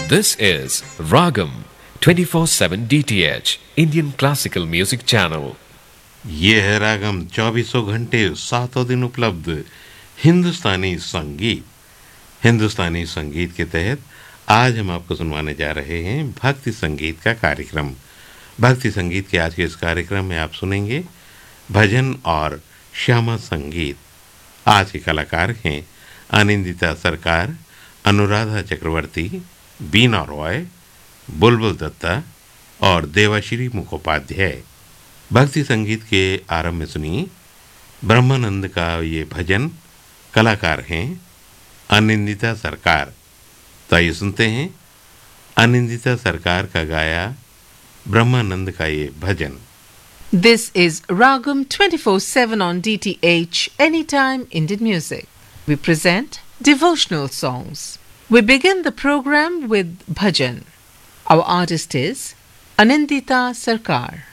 This is Ragam 24/7 DTH Indian Classical Music Channel. ये है रागम 2400 घंटे 7 दिन उपलब्ध हिंदुस्तानी संगीत। हिंदुस्तानी संगीत के तहत आज हम आपको सुनवाने जा रहे हैं भक्ति संगीत का कार्यक्रम। भक्ति संगीत के आज के इस कार्यक्रम में आप सुनेंगे भजन और श्यामा संगीत। आज के कलाकार हैं अनिंदिता सरकार, अनुराधा चक्रवर्ती, बीना रॉय, बुलबुल दत्ता और देवाश्री मुखोपाध्याय। भक्ति संगीत के आरंभ में सुनिए ब्रह्मानंद का ये भजन। कलाकार हैं अनिंदिता सरकार। तो आइए सुनते हैं अनिंदिता सरकार का गाया ब्रह्मानंद का ये भजन। This is Ragam 24/7 on DTH Anytime Indian Music. We present devotional songs. We begin the program with bhajan. Our artist is Anindita Sarkar.